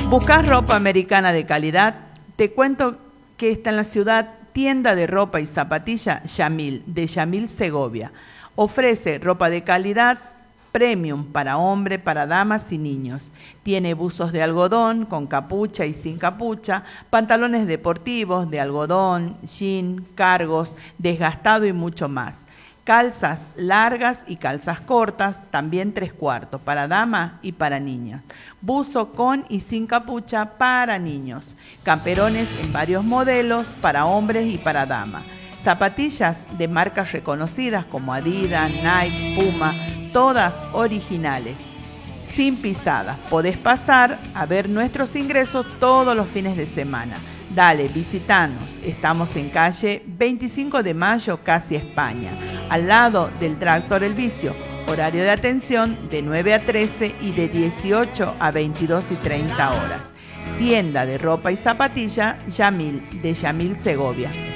¿Buscás ropa americana de calidad? Te cuento que está en la ciudad Tienda de Ropa y Zapatilla Yamil, de Yamil Segovia. Ofrece ropa de calidad premium para hombre, para damas y niños. Tiene buzos de algodón con capucha y sin capucha, pantalones deportivos de algodón, jean, cargos, desgastado y mucho más. Calzas largas y calzas cortas, también 3/4, para dama y para niñas. Buzo con y sin capucha para niños. Camperones en varios modelos para hombres y para damas. Zapatillas de marcas reconocidas como Adidas, Nike, Puma, todas originales, sin pisadas. Podés pasar a ver nuestros ingresos todos los fines de semana. Dale, visitanos. Estamos en calle 25 de Mayo, casi España, al lado del Tractor El Vicio. Horario de atención de 9 a 13 y de 18 a 22 y 30 horas. Tienda de ropa y zapatilla Yamil, de Yamil Segovia.